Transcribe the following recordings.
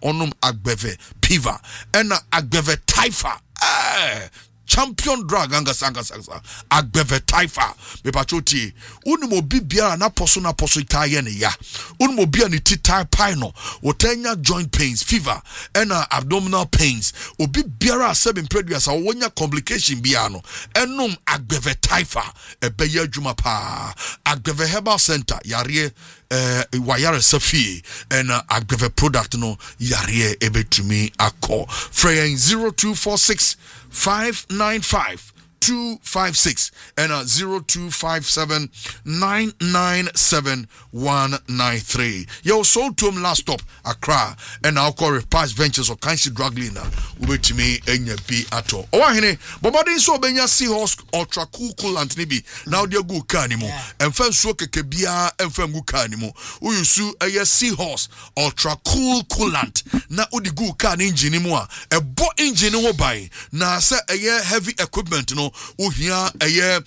onum agbeve piva ena agbeve taifa champion drug angasa agbeve taifa me patroti unum obi biara na poso itaye ne ya unum obi ani titai pai no wotanya joint pains fever and abdominal pains obi biara seven preduas a wonya complication biara no enum agbeve taifa ebeye adwuma pa agbeve herbal center yare wayare safi and agbeve product no yare ebetumi akọ frey 0246 595 256 and 0257 997 193. Yo, sold to him last stop Accra and I'll call it past ventures or Kansi drug leaner. Wait to me and your be at all. Oh, I but what is so benya seahorse ultra cool nibi now dear good canimo and fan soke kebia and fan good canimo. Who you sue a seahorse ultra coolant na udi good can engine more a bo engine no buy na say a heavy equipment no. Uhia aye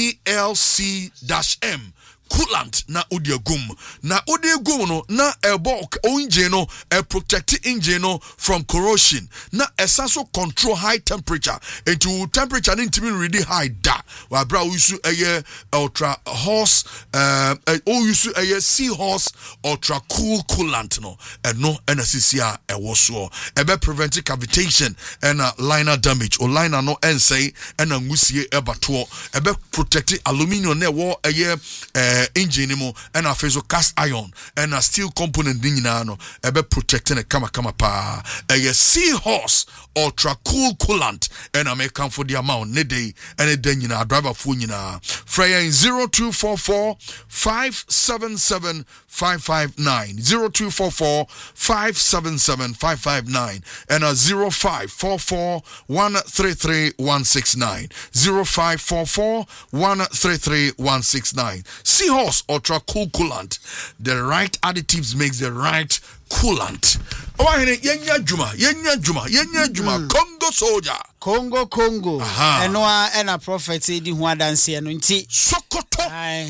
ELC-M coolant na udiagum na udiagum no na ebo engine no protect engine no from corrosion na esaso control high temperature into temperature intimi really high da wa bra usu aye ultra horse usu aye seahorse ultra cool coolant no no NCCA ewoso ebe prevent cavitation and liner damage or liner no ensay and ngusie ebato ebe protect aluminium na wo aye engine mo and a face cast iron and a steel component nyina no ebe protecting a kama pa a seahorse ultra cool coolant and I make come for the amount ne day and a den nyina driver phone nyina Freya in 0244 577 559 0244 577 559 and a 0544 133 169 0544 133 169 Seahorse ultra cool coolant. The right additives makes the right coolant. Oh, yenya juma. Congo. And a prophet said the one dance and Sokoto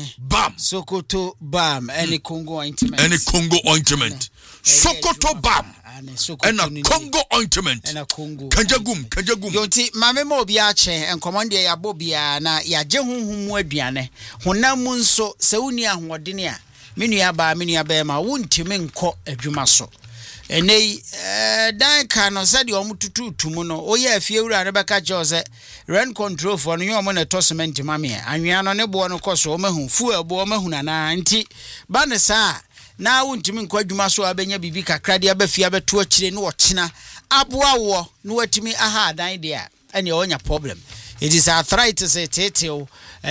Bam. Any Congo ointment. Sokoto Bam. And a Congo ointment. And a Congo. Kanjagum. Yonti, Mame Mobiache and Command ya Bobia na ya Jehum Wediane. Hunamun so Saunia Wadinia. Minia Bema won't menko a jumaso. And they Dan Cano said you mutu tumuno. Oh, yeah, if you are Rebecca Jose, rent control for your money tossment to mammy, and you are no one of course, Omahu, Fua, Bomahuna, auntie Banessa. Now, won't you mean Quadumaso Abenya Bibica Cradia Befiabe to a chin watchina. Abwa, no to me, aha, idea, and your own problem. It is arthritis a teteo,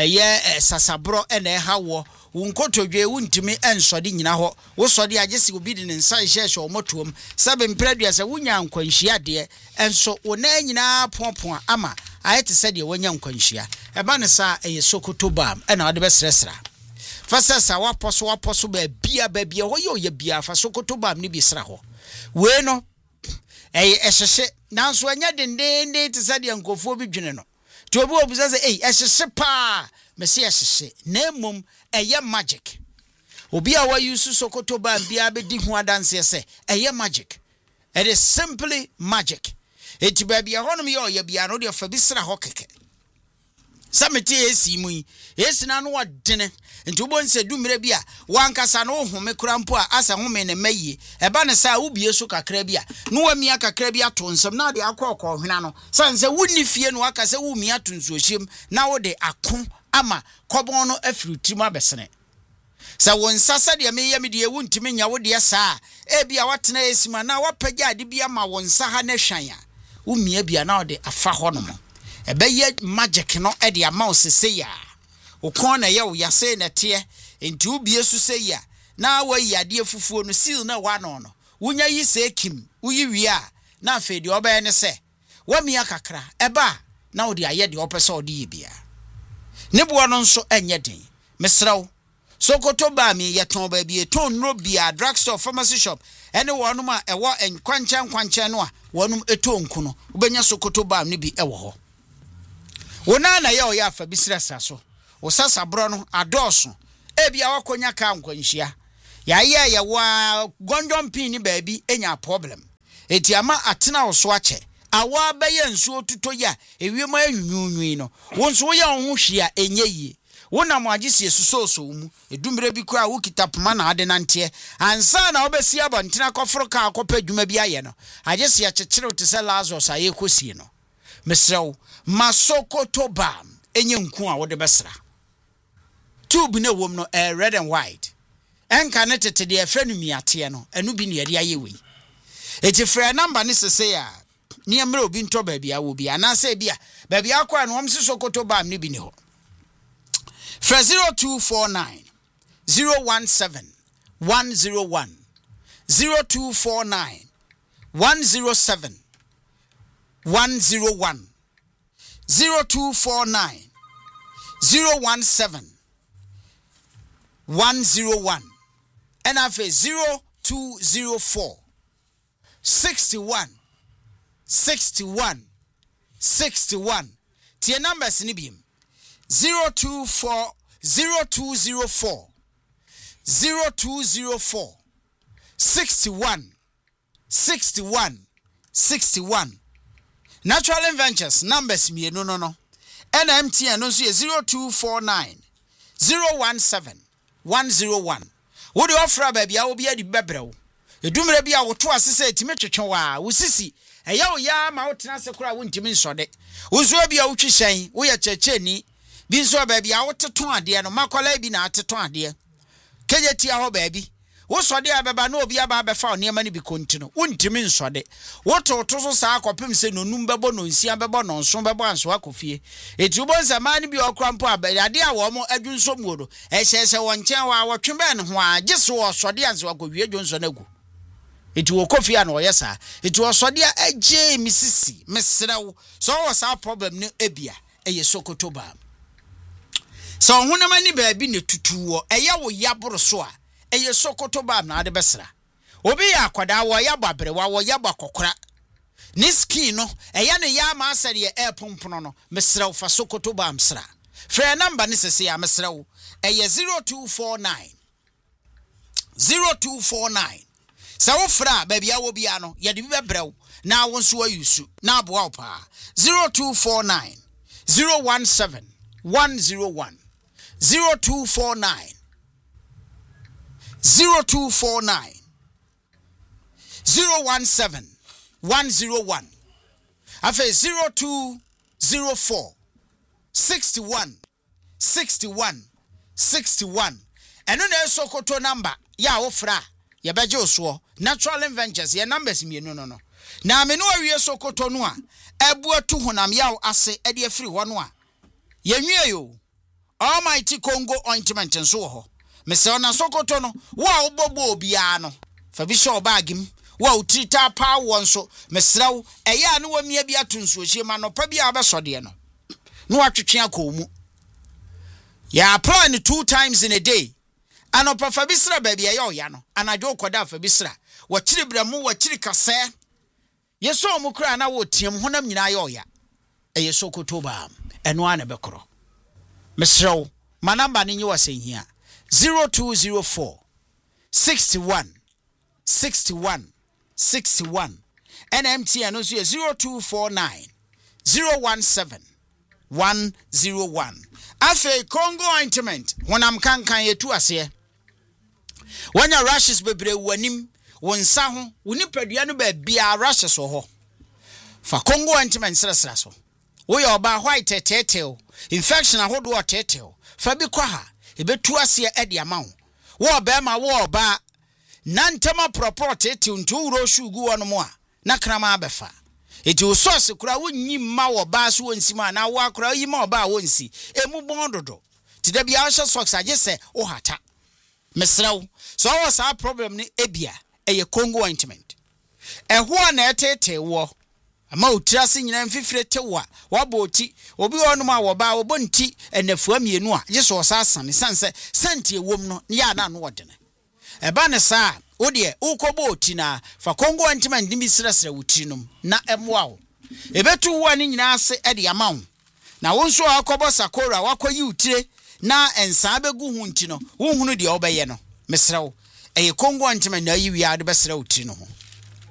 Sasabro and a hawo. Unkoto dwe wuntimi ensode nyina ho wo sode agese obi de nsan hye or motom seven predia se wunya nkwanhia de enso wo na nyina ponpon ama ayete se de wonya nkwanhia eba ne sa eye Sokoto Bam e na wode besresra fasasa waposo ba bia ho ye bia fa Sokoto Bam ne bi sra ho we no eye ehye nanso anya dendende te se de nkofo bi dwene no to obi obuza se ehye pa mesi ehye na mum eye magic obi a wa use Sokoto Bam bia be di ho adanse se eye magic. It is simply magic. Eti baby ahonom ye bia no de fa bi sra ho keke sameti esi mu esi na no wadene nti obo nse dumire bia wankasa no home kurampo a asa home ne mayi eba ne sa ubie so kakra bia no wamia kakra bia to nsem na de akọ hwena no sanse wonni fie no aka se wumia to nsuohyem na wo de ako ama kobon no afrutim abesene sa wonsa sa de meye me de wuntimi nya wo de sa e bia watena esima na wapagya ade bia ma wonsa ha na hwan a umia bia na wo de afa hono mo ebeye magic no e de ama osese ya ukon na ye wo yase na te enti ubie su se ya na wa yade fufuo no seal na wa no no wunya yi se kim uyi wi a na afa de obaye ne se wamia kakra eba na wo de aye de opese wo de ye bia Nebuwa no nso enye den mesraw Sokoto Bam yeton ba bi eton no bia drugstore pharmacy shop ene wonum a ewo enkwancha no a wonum eton kuno ubenya Sokoto Bam ne bi ewo ho wona na ye o ya afa bi sresa so wo sasabro no adoso e bia wakonya ka nkwanhia ya ye wa gondom pin ni ba bi enya problem eti ama atena wo so ache awa beye nsuo tuto ya ewiem anyunwui no wo nso wo ya wo hwia enye yi wo na mo agye sie susoso mu edumre bi kura wo kitapoma na ade nante ansa na obesi abantena koforo ka akopa dwuma bi aye no agye sie akyekyere te se Lazarus aye kosie no mesrew masokoto bam enye nku a wo de besra tube na wom no red and white enka ne tete de efrenu miate no enu bi ne yade aye wi eti frɛ number ne sese ya ni amre obi nto ba bia wo bia na se bia ba bia kwa no omsi sokoto bam ne bi ne ho frɛ 0249 017 101 0249 107 101 0249 017 101 and after 0204 61 61 61 tie numbers ni biem 024 0204 0204 61 61 61 Natural Ventures numbers me no NMTN no so 0249 017 101 wo de ofra ba bia wo bia di bebrew edumre bia wo to asese etime twetwe wa wo sisi eya wo ya ma wo tena se kura wo ntimi nsode wo zo bia wo twehyen wo ya checheni bi nso ba bia wo teton ade no makola bi na ateton ade keje tia ho ba bi wo sode abeba na obi aba befa onema ne bi kontino wo ntimi nsode wo to so sa akopem se nonum bebo no nsia bebo no nso bebo anso akofie eti ubonza mani bi okrampo ade a wo mo adwunso muodo ehye won chen wa wotwe be ne ho a gese wo sode anso akowie adwunso na gu eti wo kofia na oyesa eti wo sode agye misisi mesrew so wo sa problem ne ebia eye sokoto ba so honama ni ba bi ne tutuwo eye wo yaboro so a eye sokoto ba na ade besra obi ya akwada wo ya babere wo ya bakokora ni skin no eye ne ya ma asere ye epompono no mesra fa sokoto ba msra frɛ number ne sese ya mesra wo eye 0249 0249 sa wo fra ba bia wo bia no ye de bi bebrew na wo nso ayusu na aboa wo pa 0249 017 101 0249 0249 017 101 afa 0204 61 61 61 eno na sokoto number ya wo fra ye beje oso Natural Ventures ye numbers mienu no na me no awie sokoto no a ebu atu honam yawo ase e de afiri ho no a ye nwie yo Almighty Congo ointment nso ho mese ona sokoto no wa obobo obia no fa bi sho bagim wa utrita pa wonso mesrew eya ne wa mia bi atunso hie ma no pa bi abesode no no atwetwe akomu ya apply 2 times in a day anopa fa bi sra ba bia ya no anadwo koda fa bi sra wa kire bramu wa kire kase yeso mu kra na wo tiem honam nyina ya oya eye sokoto ba eno ana bekoro mesrew manamba ne nyi wasenhia 0204 61 61 61 NMTN also 0249 017 101 afe Congo ointment wonam kankan yetu ase wanya rashes bebre wanim wonsa ho woni padua no ba bia rashes ho fa Congo ointment srasra so wo ya oba white tetel infection ahodo tetel fa bi kwa ha ebetu ase e de ama wo ba ma wo ba nantama property tintu uro shugu wono mo a na krama abefa eti o source kura wonyi ma wo ba so wonsi ma na wo akura yi ma wo ba wonsi emu bondodo ti da bia hye socks agese o hata mesrew so wo sa problem ni ebia eye Congo ointment ehwo na etete wo ama utirase nyina mfifire tewa waboti obi wono ma wo ba wo bonti enafua mienu a gye so sa asane sanse senti ewom no ya na no wodene eba ne sa odie ukobo otina fa Congo ointment bi srasra wutinum na emwa wo ebetu wo ani nyina ase ede amawo na wonso akobo sakora wakoyi utire na ensa begu hu ntino wo hunu de obeye no mesrew eye Congo ointment na yi wi ade besra utiri no ho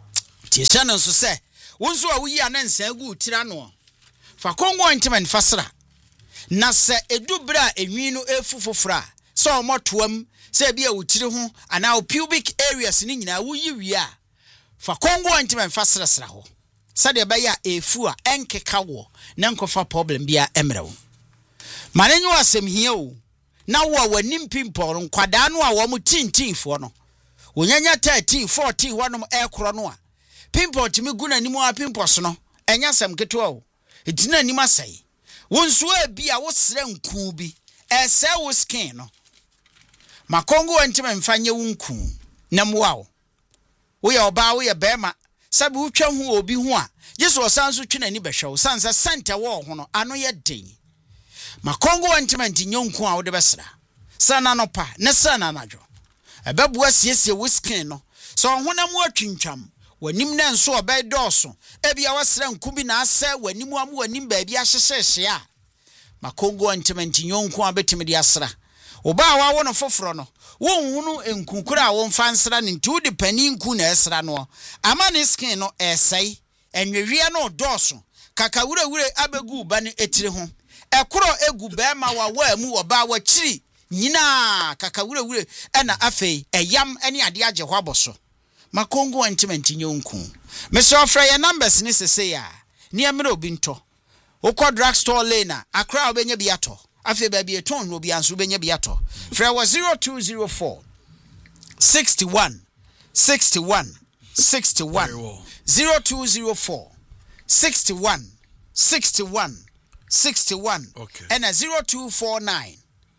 Tisha no so say wonso a wuyi anansa gu tira no fa kongo ointment fasra na se edubra enwi no efufufra so omotoam se bia wutiri ho ana pubic areas ni nyina wuyi wia fa kongo ointment fasra sra ho sade ba ya efu a enkeka wo na nkofa problem bia emrewo manenyo asem hia o na wo wanim pimpor nkwada no a wo mu tintinfo no wonyanya 13 14 wonom ekro no a pimpor timi guna nimu a pimpos no enya sam keto o etina nim asai wonso a bia wo sre nku bi ese wo skin no makongo wantima mfanye wunku na mwa wo ye oba wo ye bema sabe wutwa hu obi hu a yeso osanso twena ni behwe sansa santa wo ho no ano ye den makongo wantima ntinyonku a wo de besra sana no pa ne sana najo ebebua siesie wo skin no so honam atwintwam wanim na nso obey doso ebia wasra nku bi na asa wanim am wanim ba bia hyehyehye a makongo wantima ntinyonku a betimi de asra oba wa wono foforo no wonhunu enkunkura a wonfa nsra ne ntu de pani nku na esra no ama ne skin no esai enwewie no doso kakawurawure abegu ba ne etire ho ekoro egu ba ma wa mu oba wa kiri nyina kakawurawure na afei eyam ene ade age hɔ aboso makongo antimenti nyonku meso ofra ya numbers ni sese ya ni emre obi nto ukọ drugstore lane akra obenya biato afi ba bi eton no bi anso obenya biato fra was 0204 61 61 61 0204 61 61 61 okay. And a 0249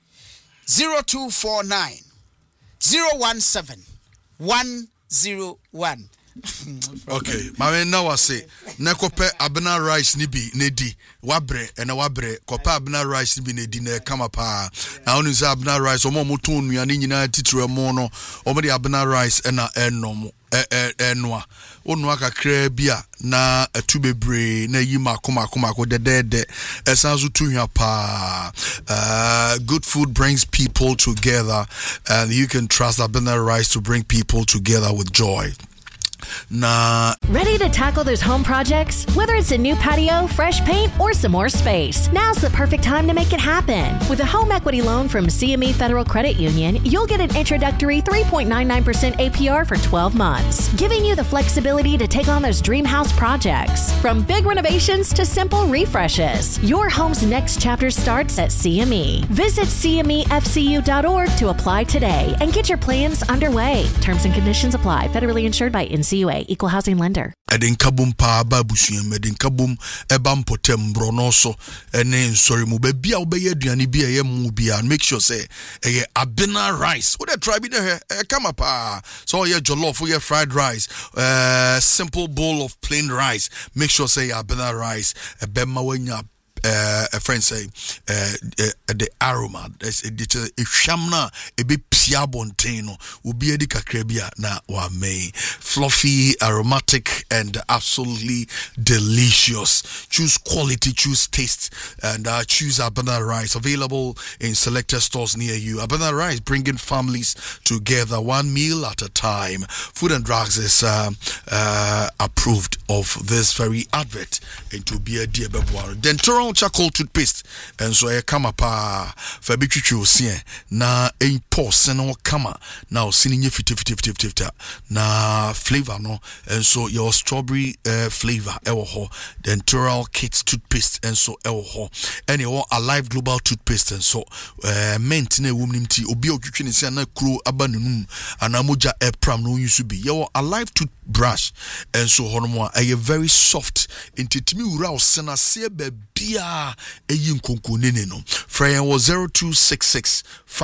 0249 017 101. Okay, my now I say Nekope Abena rice nibi nedi wabre and a wabre Kopa Abena rice nibi nedi ne kamapa. I only say Abena rice or more mutun ya nina titru mono or the Abena rice and a enomo enwa onwa kakra bia na atubebre na yima koma ko de esanzu tuhia pa. Good food brings people together, and you can trust Abena rice to bring people together with joy. Nah. Ready to tackle those home projects? Whether it's a new patio, fresh paint, or some more space, now's the perfect time to make it happen. With a home equity loan from CME Federal Credit Union, you'll get an introductory 3.99% APR for 12 months, giving you the flexibility to take on those dream house projects. From big renovations to simple refreshes, your home's next chapter starts at CME. Visit CMEFCU.org to apply today and get your plans underway. Terms and conditions apply. Federally insured by NCUA, Equal Housing Lender. Edin kabum pa babusuem edin kabum ebam potem bronoso ene sorry mu be bia obeye aduane bia ye mu bia make sure say Abena rice what try be there come up so ye jollof ye fried rice simple bowl of plain rice make sure say Abena rice ebema wanya a friend say the aroma there's a shamna a bit piabonteno will be a kakrebia na wa may fluffy, aromatic, and absolutely delicious. Choose quality, choose taste, and choose Abena rice, available in selected stores near you. Abena rice, bringing families together one meal at a time. Food and Drugs is approved of this very advert into beer dear beboire Dentural charcoal toothpaste, and so I come up fabichu sien na a pause and kama now singing 50 na flavor no, and so your strawberry flavor ewo Dentural Kids toothpaste, and so ewo and you Alive Global toothpaste, and so mint ne woman tea obi otwitwe se na kro abanunum anamoja epram no use be your Alive toothbrush, and so honomo a very soft intitimi wura osena se bia eyin konko nene no frame was 0266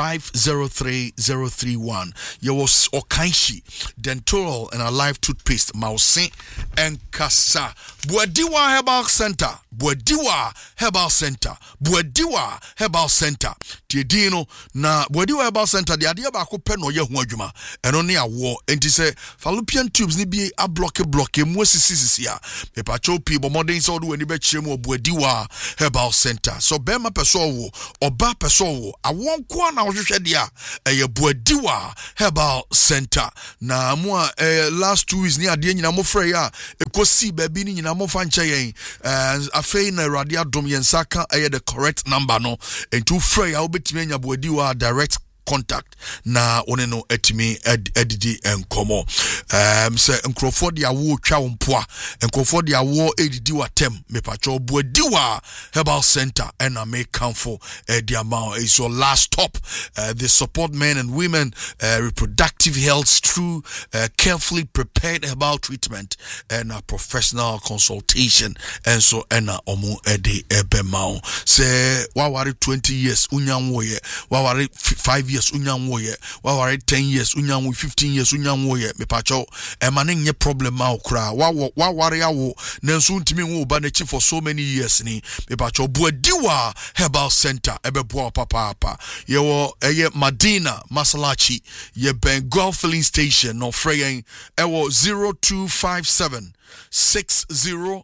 503 031. Your was Okanshi Dentural and Alive toothpaste Mausin and Kasa Buadiwa Herbal Center Boadiwa Herbal Center. Boadiwa Herbal Center. Tiedino na Boadiwa Herbal Center the idea ba ko pe no ye ho adwuma. Eno ne awo enti se fallopian tubes ni bi a block mu sisi a. Me pa cho pi bo modern so do ani be kire mu Boadiwa Herbal Center. So be ma peso wo, oba peso wo. Awon ko na wo hwehwe dia eye Boadiwa Herbal Center. Na mo last 2 weeks ni ade nyina mo frɛ ya ekosi ba bi ni nyina mo fa nche yen afei na radio dom yen saka the correct number no entu frɛ ya obetimi anya Boadiwa direct contact na one no etimi edidi enkomo se nkrofo dia wo twa wompoa nkrofo dia wo edidi watem mepacho Boadiwa Herbal Center and I make comfort the amount is your last stop. They support men and women reproductive health through carefully prepared herbal treatment and professional consultation and so omu ede ebemao se wawari 20 years unyanwoye wawari 5 years unyanwoye wawari 10 years unyanwo 15 years unyanwoye mepacho emane nye problem ma okra wawari awo nenso ntimi wo ba na chi for so many years ni mepacho Boadiwa Herbal Center ebeboa papa yewo eye Madina Masalachi ye Bengal filling station no freyen ewo 0257 603023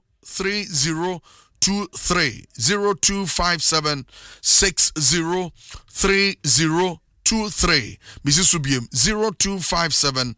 0257 603023 Mrs. Subiem 0257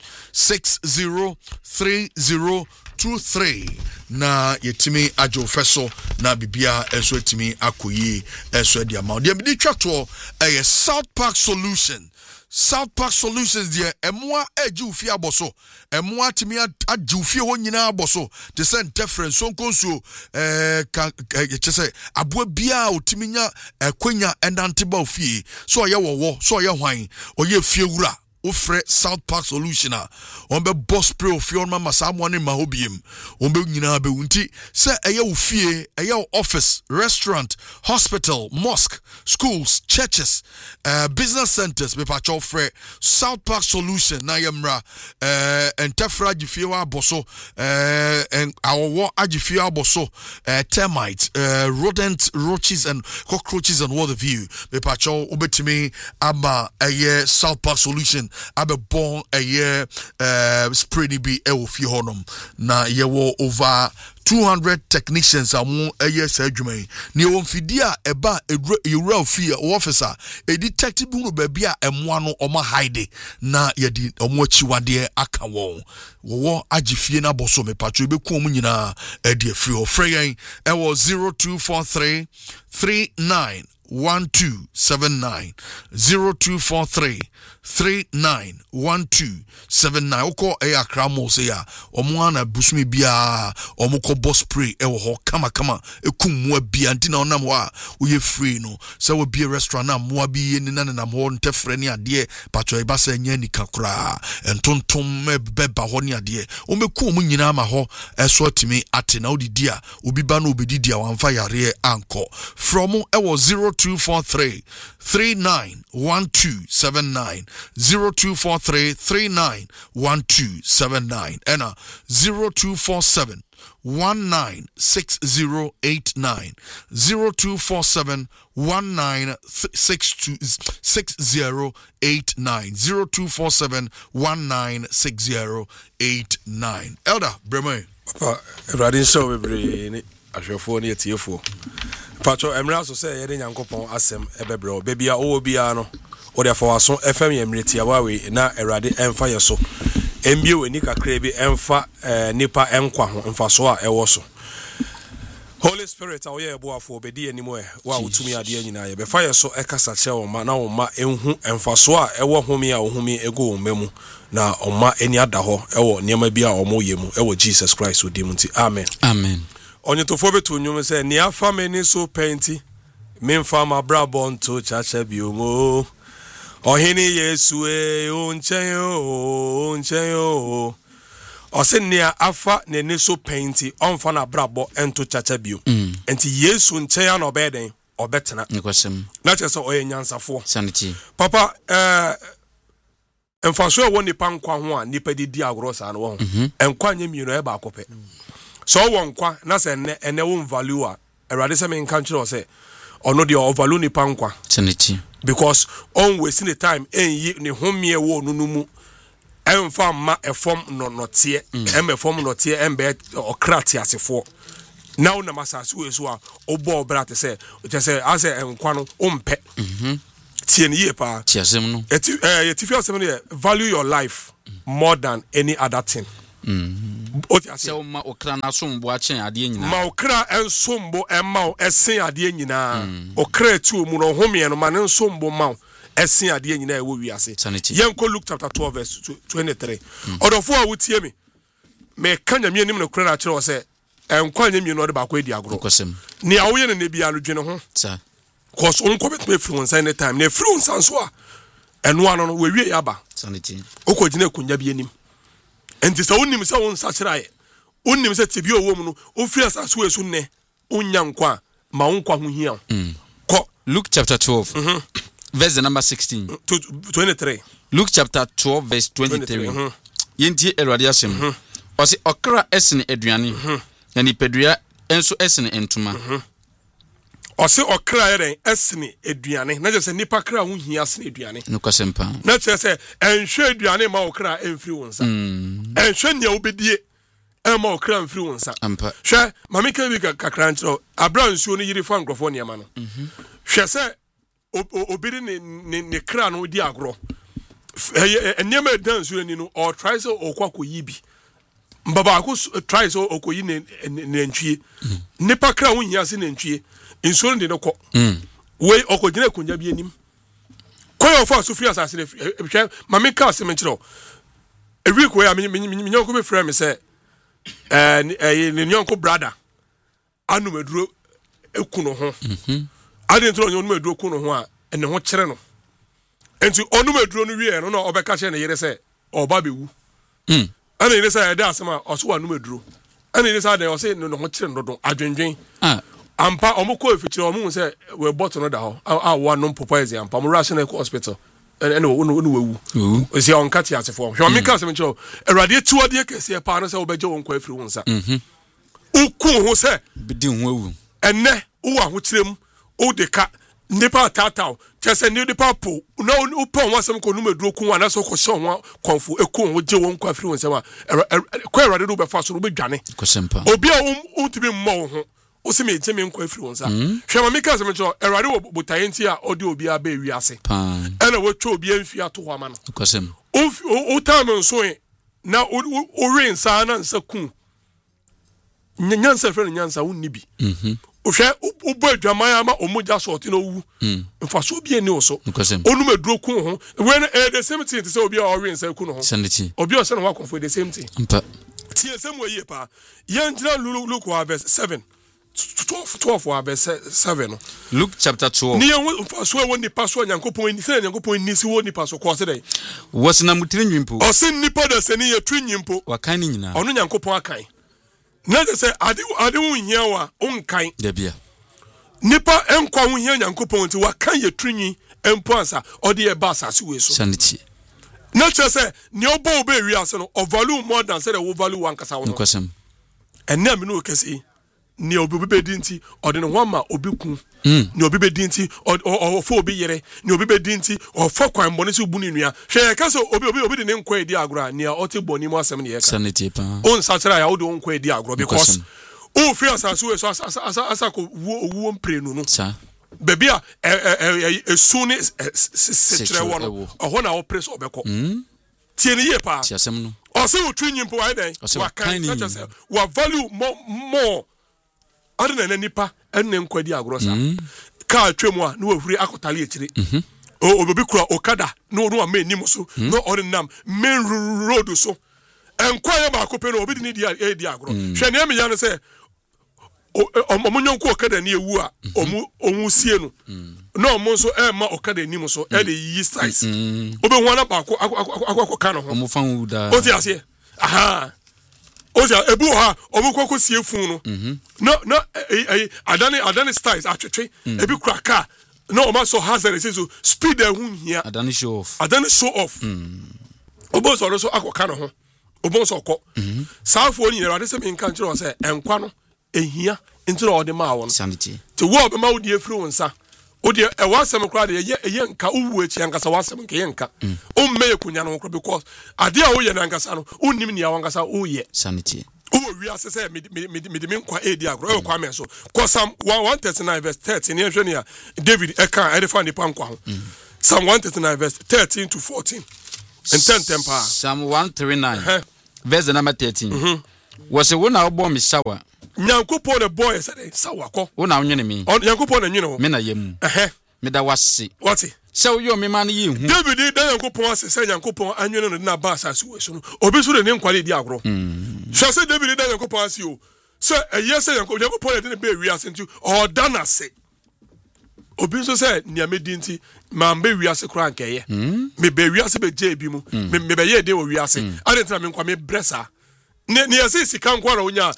603023 na yetimi ajo feso na bibia enso etimi akoyi enso dia ma dia bi twato South Park Solution. South Park Solutions there emwa eji ufie aboso emwa timi aji ufie ho nyina aboso de se difference so nkonso chese aboa bia otimi nya kwanya endantiba ufie so ye wowo so ye hwan oye fie wura ofre South Park Solution on be boss spray of your mama someone in mahobiem on be nyina be unti se eye ofie eye office restaurant hospital mosque schools churches business centers be patch ofre South Park Solution na yemra entefra agifie wa boso and our agifie aboso termites rodent roaches and cockroaches and what have you be patch obetimi ama eye South Park Solution abe bon a year spray ni bi fie honom na yewo over 200 technicians amu eye surgery ni won fidia eba ewura fie officer a detective bu no ba bia emwa no oma hide na yedi omo chiwade aka wo agifie na boso me patro be ku omu nyina e de free ofreyen e wo 0243 39 1279 0243 391279 oko Accra mo se ya omo ana busumi bia omo ko boss spray e wo ho kama ekum bia nti na onam wa wo ye free no se wo bia restaurant na mo bi ni na na mo ntefre ni ade patro e ba se nya ni kakra entontom beba ho ni ade o meku omo nyina ma ho eso timi ate na odidi a obi ba na obedidi a wanfa yare anko from e wo 0243 391279 0243 391279 and 0247 196089 0247 196089 0247 196089 Elder Breme Papa Radin show bebre ni ahwefo ni etiefo Pacho emra so say yede nyankopon asem ebebro bebia owo bia no o de for aso FM emreti awawe na erade emfa yeso embie weni kakra bi emfa nipa enkwa ho emfa so a ewo so Holy Spirit awoye eboafo obedi animo wa utumi ade nyina ye be fa yeso ekasa che wo ma na wo ma enhu emfa so a ewo homi a ohumi ego wo memu na oma eni ada ho ewo niam bia omo yemu ewo Jesus Christ odimunti amen amen Onyetofo betu nyum se ni afa meni so penti memfa ma brabo nto chacha biomo ohini Yesu onchen o osenia afa neni so penti onfa na brabo ento chacha bio enti Yesu nchen ya no beden obetena nikwasem na chese oye nyansafo sanity papa emfaso wo nipa nkwa ho a nipa didi agoro sa no ho enkwa nyemiro e ba kope so wo nkwa na se ene wo value a erade se men kan kire say ono de overload ni pankwa Sanity. because on wasting the time enyi ne homie wo nunumu emfa ma efom no tie efom no tie embe okrati asefo now na masase we so a obo brate say ase enkwa no ompe tie ne ye pa Tiasem no. Yeti feel say value your life more than any other thing. Se o ma okra na sombo a chen ade nyina. Ma okra ensombo emma o esen ade nyina. Okra tu mu no home no ma ne nsombo ma esen ade nyina e wo wiase. Yenko Luke chapter 12 verse 23. Odofo a wotie me kanya mi anim no kra na kire o se enkwa nyami no de ba ko edi agro. Kosem. Ni awoye ne bia no dwene ho. Sa. Cause on ko bet me free one sign time. Na free one sanso a eno ano no we wie yaba. Sanity. Okogina kunya bi anim. Enti sa wonim sa won sachirae wonim sa tibi owo mu no ofiri asaso esu ne onya nkwa ma wonkwa ho hia ko Luke chapter 12 verse number 16 to 23. Luke chapter 12 verse 23 yenti erade asem o se okra esene aduane na nipadua enso esene entuma o se okra yeren esene aduane na je se nipa kra ho hia esene aduane no kwasempa na je se enhwe aduane ma okra emfiri wonsa enhwe nya obedie ema okra emfiri wonsa ampa hwe mame ka bi kakra nchro abran nsuo no yiri fa nkrofo ne ma no hwe se obiri ne kra no di agro enema dansu ani no or try so okwako yibi mbaba ko try so okoyi ne ntwie nipa kra ho hia se ne ntwie nsuo de no ko we okogina kunya bi anim koyo of so free asase ne hwe mame ka se menchiro ewi ko ya minyanko be frame se ne nyonko brother anu meduro ekuno ho ade ntro nyonu meduro kuno ho a ene ho kire no enti onu meduro no wie no na obeka che ne yere se oba bewu ana yere se ya da asema oso wa nu meduro ana yere se da o se no ho kire no do adwendwen ampa omukọ efichire omu se we bottle no da ho a wa no popo ezi ampa mo rational hospital ene wo no wewu esi on kati asefo hwe me ka se me cho erade tuode kese pa no se obeje won kwa afiri wonsa uku ho se bidi ho ewu enne wo wa ho kirem o de ka nipa tataw kese ni nipa po na o pa won asem ko no meduro ku ana so ko sho won konfu eku ho je won kwa afiri wonsa ma kwa erade do be fa so no be dwane kosempa obi a o tibi mmo ho osime jeme nkwa afiri wonsa hwema meka se mecho erade wo botayenti a odi obi aba ewi ase ena wotwa obi amfi ato ho ama no kosem o time nso na o rensa na nsa ku nyansa fere nyansa wonni bi hwe o bo adwaman ama omoja sorti no wu mfaso bi eni oso onu meduro ku ho when the same thing to say obi a o rensa ku no ho sanity obi o se no wa konfo the same thing ampa tie sem wo ye pa yanjira Luke verse 7 12 wa verse 7 no Luke chapter 12 ni yan so woni paso Nyankopon ni se Nyankopon ni si woni paso ko se dai wasna mutiri nyimpo o se nipa da se ni ye twi nyimpo wakan ni nyina ono Nyankopon akan na je se ade wo hia wa onkan da bia nipa enkwa wo hia Nyankopon ti wakan ye twi nyi empo ansa ode ye ba asase we so sanity na je se ni obo obe wi ase no o value more than say the value one kasa wo no kosem enne me no kesi ni obi bedinti ode ne ho ma obi ku ni obi bedinti o fo obi yere ni obi bedinti o fo kwan bone se buni nua hwe ka so obi de ne nkwa edi agro ni a ote boni mu asem ne ye ka sanity pa on sachira ya ode nkwa edi agro because o free asase we so asa ko wu mprenu no sa baby a esuni setre wono ho na o press obeko tie ne ye pa tiasem no o se o twinyimpo wa den wa kan wa value more adena na nipa enne nkwadi agrosa ka twemu a na wahuri akotale ekire obi kura okada no amenim so no orinam main road so enkwa ya ba kope no obi ni di agro hwe ne me ya no se omunyonko okada ni ewu a omu sie no no mo so ma okada nim so e de yi size obi ho na ba akokka no ho omu fan wuda o ti ase aha oja ebu ha omukoko sie fun no no adani styles atwetwe ebi kraka no o ma so hazard so speed e hu hia adani show off obo so akoka no ho obo so kọ saafo ni erade se me nka nkire o se enkwa no ehia into all the ma one sanity to walk be ma die free wonsa o de e wasem kra de ye nka uwu echi ankasa wasem nke ye nka o mmeye kunya no kra because ade a wo ye na ankasa no onnim ni awankasa o ye sanity o wi asese me nkwa edi agro e kwa me so Psalm 139 verse 13 ye hwe ne a David e kan e de fa nipa nkwa ho Psalm 139 verse 13 to 14 and 10 temper Psalm 139 verse number 13 was a one album me sawa Nyankopon the boy said sawa ko wona nwene me Nyankopon na nwene ho me na yemu me da wase what so yo me man yi hu David da Nyankopon ase say Nyankopon anwene no na ba asase we so no obi so de ne nkwale di agro so say David da Nyankopon ase o so eye say Nyankopon de ne be wi ase nti o da na se obi so say nia me di nti ma mbe wi ase kura nkeye me be wi ase be je bi mu me be ye de o wi ase ade ntra me nkwa me bresa ne yase sika nkwa na onya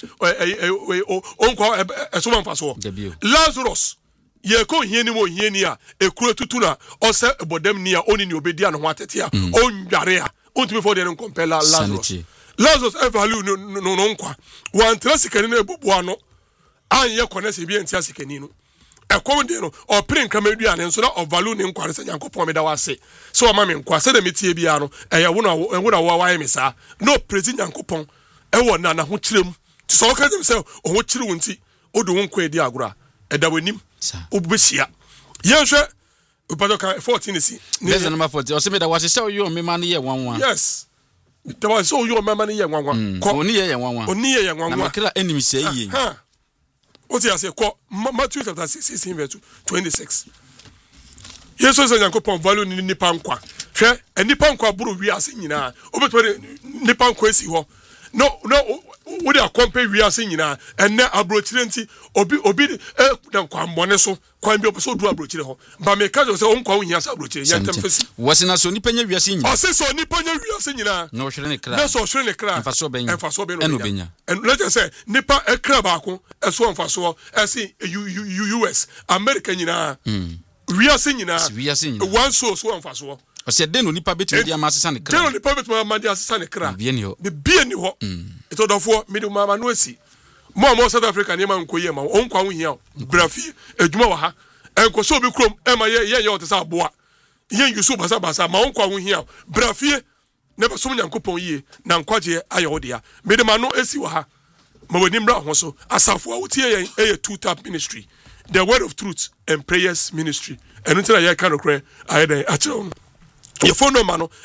onkwa esoma mfaso Lazarus ye ko hieni mo hieni a ekuro tutu na ose bodam ni a oni ni obedi an ho atete a ondware a ontumi for de no compare Lazarus value no nkwa wan tra sika ni na ebubu ano anye konese bi entia sika ni no ekom de no o prin kamadua ne nso na o value ne nkwa se Nyankopon me da wase so o ma me nkwa se de metie bia no eye wo na wo wa me sa no praise Nyankopon ewo na ho kirem ti so ka dem se o ho kire wonti o do won kwa di agora eda wanim o bebia ye hwe upato ka 14 si verse number 40 o se me da wase se o yo me man ye wanwan yes da wase o yo me man ye wanwan ko oni ye wanwan na makra enemy say ye o ti ase ko Matthew chapter 16 verse 26 Yesu se Nyankopon value ni nipa nkwa hwe enipa nkwa buru wi ase nyina obetore nipa nkwa esi ho no we dey compare wi ase nyina enne abrochire nti obi na nkwa mbone so kwan bi opeso du abrochire ho ba me ka jo se onkwa ohia sa abrochire yentem fesi wasina so nipa nya wi ase nyina ase so nipa nya wi ase nyina no hwere ne kra na so hwere ne kra enfaso ben eno benya and let's just say nipa ekra ba ko eso enfaso ese US America nyina wi ase nyina one so enfaso o se den onipa betumi dia ma asesa ne kra den onipa betumi ma dia asesa ne kra bie ni ho eto dofo me de mama no asi mo South Africa ne ma nkoye ma onkwa ho hia brafi adwuma wa ha enko so bi krom e ma ye o te sa boa ye yusu basa ma onkwa ho hia brafi ne be so Nyankopon yie na nkwaje aye wo dia me de ma no asi wa ha ma wani mra ho so asafo a wotie ye e two tap ministry the word of truth and prayers ministry enu tira ye kan okre aye den a chiro your phone number no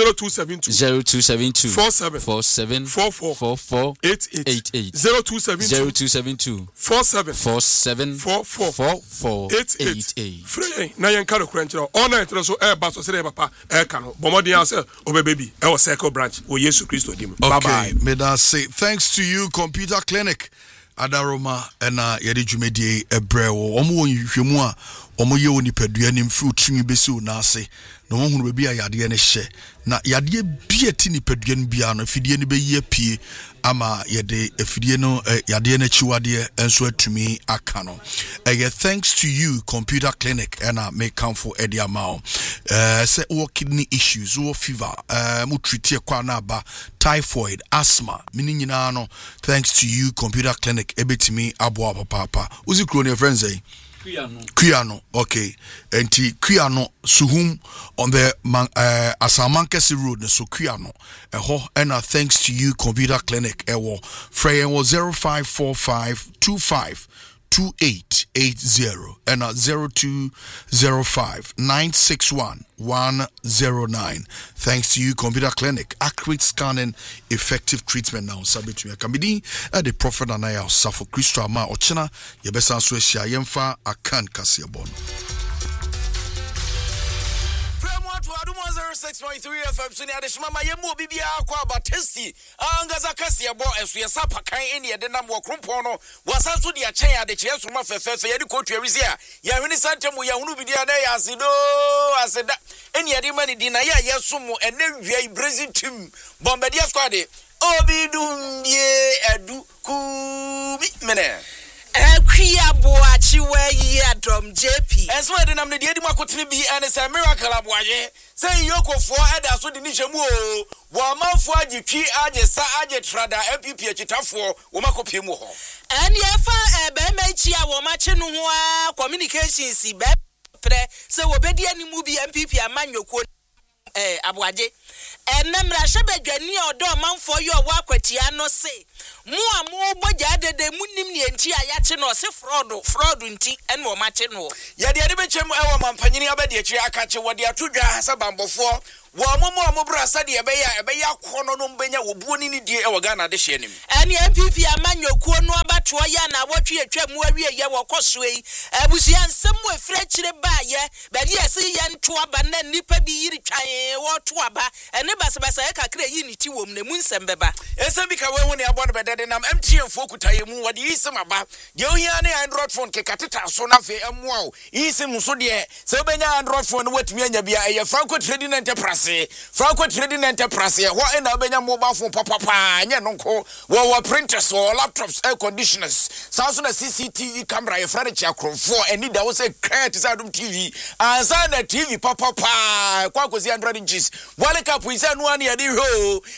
0272 47 44 88 0272 47 44 88 free na yen karo kranchiro all night so ba so sere papa ka no bomodi ase obebebi e wo Circle branch o Yesu Kristo dim bye bye. May I say thanks to you Computer Clinic Adaroma ena yede dwumedie ebrewo omo wonhwehwemu a omo ye oni padua nim fru tumi besi na ase no ho hunu bia yade ne hye na yade bia ti ni padua no bia no fidie ne be ye pie ama yede afidie no yade na chiwade enso atumi aka no thanks to you Computer Clinic ena make come for edia mao say wo kidney issues wo fever mu treat kwa na ba typhoid asthma mini nyina no thanks to you Computer Clinic ebetimi abo papa uzi kro ne friends eh Kuyano, okay. Enti Kuyano Suhum on the Asamankesi Road, so Kuyano. And thanks to you, Computer Clinic. Freya was 054525 2880 and 0205 961 109. Thanks to you, Computer Clinic. Accurate scanning, effective treatment now. Submit to me. Kamidi at the Prophet and I suffer Christo Ama Ochina. Yebesa Swesha Yemfa Akan Kasiabon. 6.3 FM so near the Shama Yemu Bibia Aqua Batesti, Angaza Cassia Bo, and Suya Sapa Kain, the number of Crumpono, was also the chair, the chairs from Mafia, Yadico Teresia, Yahuni Santa Muyanu Bidia, as you know, I said that any other money dinner, Yasumo, and then Jay Brazil Tim, Bombardier Squad, Obidum ye, Adu, Mene. Kia Boa Chiwe Yadom JP. As well, the name of the Edimacotini be and it's a miracle of Waye. Say Yoko for Ada so the Nishamu. Wama for GP Aje Sa Aje Trada MPP Chitafo, Wamako Pimo. And Yafa Bemechia Wamachenua communications, Bepre, so Obedi any movie MPP a man you quote Abwaje. And Namra Shabagani or Dorman for your work with Tiano say. More bojade de munim enti ayacheno se fraud nti eno macheno ya de adebechem ewo mampanyini abede akyi akache wode atodwa hasabambofo wo momo brasa de ebeya kono no mbenya wobuo ni die ewo Ghana de hye nim ene MPP amanyokuo no abato ya na wotwe atwa mu awie ye wokoso yi abusua nsem wo efre kire ba ye be de ese ye nto aba na nipa bi yiri twan woto aba ene basabasa ye kakra yi ni ti wom na mu nsem beba ese bi ka we hu ne abo no bedede nam MTN fo kutaye mu wode yisem aba de ohia ne Android phone ke kateta so na fe amuo yisem so de se obenya Android phone watumi anya bia ye Franco Trading Enterprise ho ena obenya mobile phone papa nya nonko wo printers or laptops air conditioners so na CCTV camera ye frade chia kromfo eni da wo se create sadum TV ansa na TV papa kwa kozi Android inches wale kapu isa no ane ye de ho